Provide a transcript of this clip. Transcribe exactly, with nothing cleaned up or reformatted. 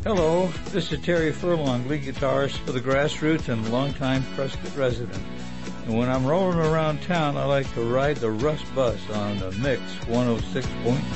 Hello, this is Terry Furlong, lead guitarist for the Grassroots and longtime Prescott resident. And when I'm rolling around town, I like to ride the Rust Bus on the Mix one oh six point three.